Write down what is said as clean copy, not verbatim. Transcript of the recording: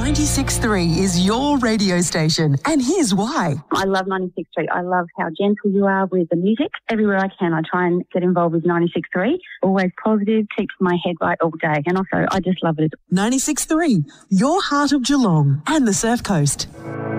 96.3 is your radio station, and here's why. I love 96.3. I love how gentle you are with the music. Everywhere I can, I try and get involved with 96.3. Always positive, keeps my head right all day. And also, I just love it. 96.3, your heart of Geelong and the Surf Coast.